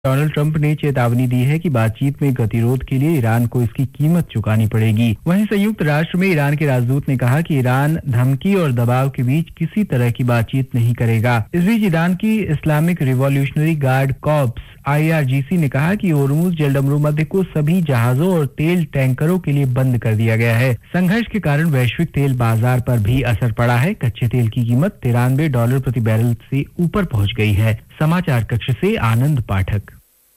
Donald Trump ने चेतावनी दी है कि बातचीत में गतिरोध के लिए ईरान को इसकी कीमत चुकानी पड़ेगी। वहीं संयुक्त राष्ट्र में ईरान के राजदूत ने कहा कि ईरान धमकी और दबाव के बीच किसी तरह की बातचीत नहीं करेगा। इस बीच ईरान की Islamic revolutionary guard corps IRGC ने कहा कि होर्मुज जलडमरू मध्य को सभी जहाजों और तेल टैंकरों के लिए बंद कर दिया गया है। संघर्ष के कारण वैश्विक तेल बाजार पर भी असर पड़ा है। कच्चे तेल की कीमत $93 प्रति बैरल से ऊपर पहुंच गई है। समाचार कक्ष से आनंद पाठक।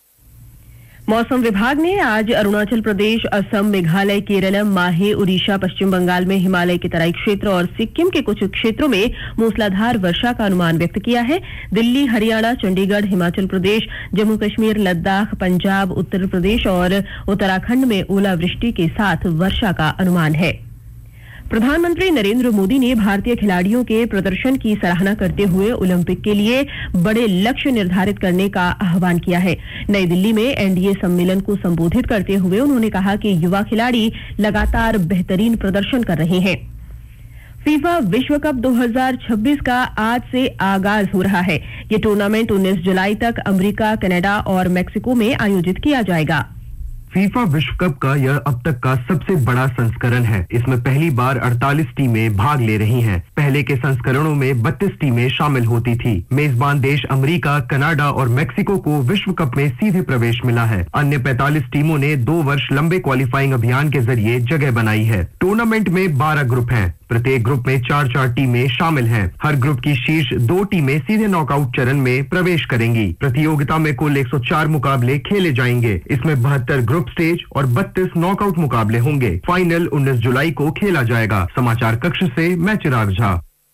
मौसम विभाग ने आज अरुणाचल प्रदेश, असम, मेघालय, केरल, माहे, उड़ीसा, पश्चिम बंगाल में हिमालय के तराई क्षेत्र और सिक्किम के कुछ क्षेत्रों में मूसलाधार वर्षा का अनुमान व्यक्त किया है। दिल्ली, हरियाणा, चंडीगढ़, हिमाचल प्रदेश, जम्मू कश्मीर, लद्दाख, पंजाब, उत्तर प्रदेश और उत्तराखंड में ओलावृष्टि के साथ वर्षा का अनुमान है। प्रधानमंत्री नरेंद्र मोदी ने भारतीय खिलाड़ियों के प्रदर्शन की सराहना करते हुए ओलंपिक के लिए बड़े लक्ष्य निर्धारित करने का आह्वान किया है। नई दिल्ली में NDA सम्मेलन को संबोधित करते हुए उन्होंने कहा कि युवा खिलाड़ी लगातार बेहतरीन प्रदर्शन कर रहे हैं। फीफा विश्व कप 2026 का आज से आगाज हो रहा है। ये टूर्नामेंट 19 जुलाई तक अमेरिका, कनाडा और मेक्सिको में आयोजित किया जाएगा। फीफा विश्व कप का यह अब तक का सबसे बड़ा संस्करण है। इसमें पहली बार 48 टीमें भाग ले रही हैं। पहले के संस्करणों में 32 टीमें शामिल होती थी। मेजबान देश अमेरिका, कनाडा और मेक्सिको को विश्व कप में सीधे प्रवेश मिला है। अन्य 45 टीमों ने 2 वर्ष लंबे क्वालिफाइंग अभियान के जरिए जगह बनाई है। टूर्नामेंट में 12 ग्रुप हैं। प्रत्येक ग्रुप में 4-4 टीमें शामिल हैं। हर ग्रुप की शीर्ष 2 टीमें सीधे नॉकआउट चरण में प्रवेश करेंगी। प्रतियोगिता में कुल 104 मुकाबले खेले जाएंगे। इसमें 72 ग्रुप स्टेज और 32 नॉकआउट मुकाबले होंगे। फाइनल 19 जुलाई को खेला जाएगा। समाचार कक्ष से मैं चिराग झा।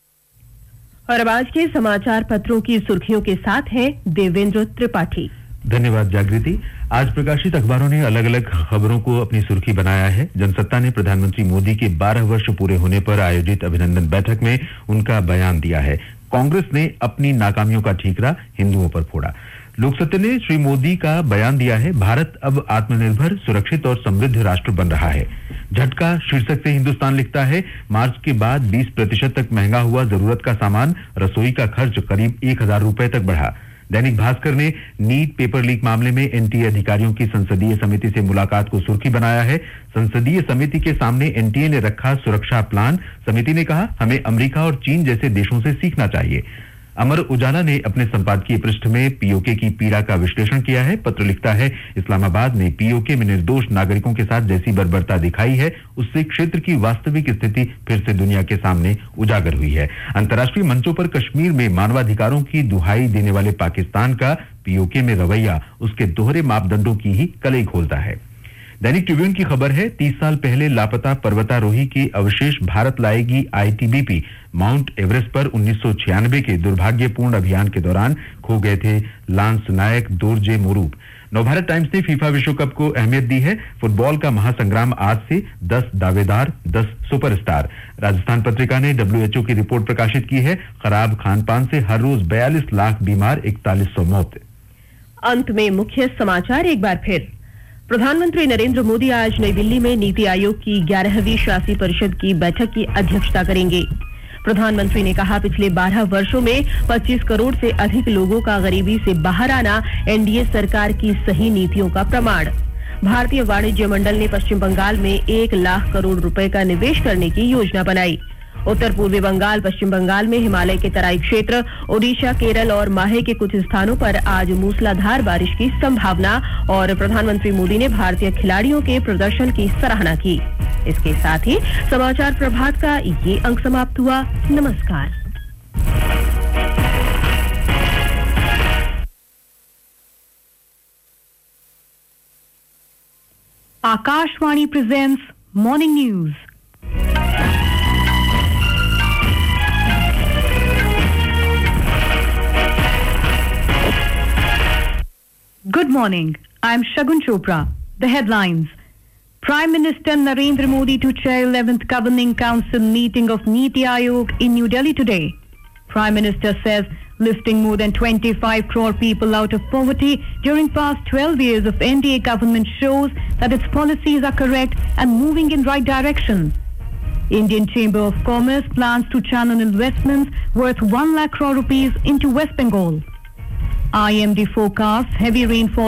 और अब आज के समाचार पत्रों की सुर्खियों के साथ है देवेंद्र त्रिपाठी। धन्यवाद जागृति। आज प्रकाशित अखबारों ने अलग अलग खबरों को अपनी सुर्खी बनाया है। जनसत्ता ने प्रधानमंत्री मोदी के 12 वर्ष पूरे होने पर आयोजित अभिनंदन बैठक में उनका बयान दिया है। कांग्रेस ने अपनी नाकामियों का ठीकरा हिंदुओं पर फोड़ा। लोकसत्ता ने श्री मोदी का बयान दिया है, भारत अब आत्मनिर्भर, सुरक्षित और समृद्ध राष्ट्र बन रहा है। झटका शीर्षक से हिंदुस्तान लिखता है, मार्च के बाद 20% तक महंगा हुआ जरूरत का सामान, रसोई का खर्च करीब 1000 रुपए तक बढ़ा। दैनिक भास्कर ने नीट पेपर लीक मामले में NTA अधिकारियों की संसदीय समिति से मुलाकात को सुर्खी बनाया है। संसदीय समिति के सामने NTA ने रखा सुरक्षा प्लान। समिति ने कहा, हमें अमेरिका और चीन जैसे देशों से सीखना चाहिए। अमर उजाला ने अपने संपादकीय पृष्ठ में POK की पीड़ा का विश्लेषण किया है। पत्र लिखता है, इस्लामाबाद में POK में निर्दोष नागरिकों के साथ जैसी बर्बरता दिखाई है, उससे क्षेत्र की वास्तविक स्थिति फिर से दुनिया के सामने उजागर हुई है। अंतर्राष्ट्रीय मंचों पर कश्मीर में मानवाधिकारों की दुहाई देने वाले पाकिस्तान का POK में रवैया उसके दोहरे मापदंडों की ही कलई खोलता है। दैनिक ट्रिब्यून की खबर है, 30 साल पहले लापता पर्वतारोही के अवशेष भारत लाएगी ITBP। माउंट एवरेस्ट पर 1996 के दुर्भाग्यपूर्ण अभियान के दौरान खो गए थे लांस नायक दोरजे मोरूप। नवभारत टाइम्स ने फीफा विश्व कप को अहमियत दी है। फुटबॉल का महासंग्राम आज से, 10 दावेदार, 10 सुपरस्टार। राजस्थान पत्रिका ने WHO की रिपोर्ट प्रकाशित की है, खराब खानपान से हर रोज 42 लाख बीमार, 4100 मौत। अंत में मुख्य समाचार एक बार फिर। प्रधानमंत्री नरेंद्र मोदी आज नई दिल्ली में नीति आयोग की 11वीं शासी परिषद की बैठक की अध्यक्षता करेंगे। प्रधानमंत्री ने कहा, पिछले 12 वर्षों में 25 करोड़ से अधिक लोगों का गरीबी से बाहर आना NDA सरकार की सही नीतियों का प्रमाण। भारतीय वाणिज्य मंडल ने पश्चिम बंगाल में 1 लाख करोड़ रुपए का निवेश करने की योजना बनाई। उत्तर पूर्वी बंगाल, पश्चिम बंगाल में हिमालय के तराई क्षेत्र, ओडिशा, केरल और माहे के कुछ स्थानों पर आज मूसलाधार बारिश की संभावना। और प्रधानमंत्री मोदी ने भारतीय खिलाड़ियों के प्रदर्शन की सराहना की। इसके साथ ही समाचार प्रभात का ये अंक समाप्त हुआ। नमस्कार। Akashvani presents morning news. Good morning. I'm Shagun Chopra. The headlines. Prime Minister Narendra Modi to chair 11th Governing Council meeting of Niti Aayog in New Delhi today. Prime Minister says lifting more than 25 crore people out of poverty during past 12 years of NDA government shows that its policies are correct and moving in right direction. Indian Chamber of Commerce plans to channel investments worth 1 lakh crore rupees into West Bengal. IMD forecasts heavy rainfall